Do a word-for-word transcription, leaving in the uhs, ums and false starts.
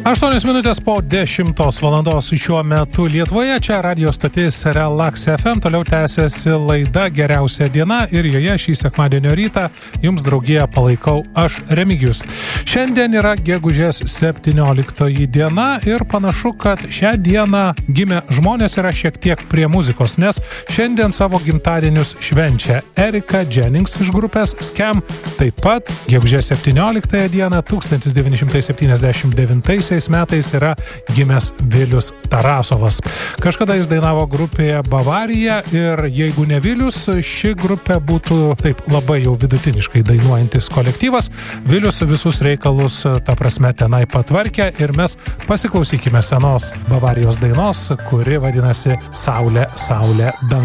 aštuonios minutės po dešimtos valandos šiuo metu Lietuvoje, čia radio stotis Relax F M, toliau tęsiasi laida Geriausia diena ir joje šį sekmadienio rytą jums draugiją palaikau aš, Remigijus. Šiandien yra gegužės septynioliktoji diena ir panašu, kad šią dieną gimę žmonės yra šiek tiek prie muzikos, nes šiandien savo gimtadienius švenčia Erika Jennings iš grupės Scam, taip pat gegužės septynioliktąją dieną tūkstantis devyni šimtai septyniasdešimt devintaisiais metais yra gimęs Vilius Tarasovas. Kažkada jis dainavo grupėje Bavarija ir jeigu ne Vilius, ši grupė būtų taip labai jau vidutiniškai dainuojantis kolektyvas. Vilius visus reikalus ta prasme tenai patvarkė ir mes pasiklausykime senos Bavarijos dainos, kuri vadinasi Saulė, Saulė, danguje.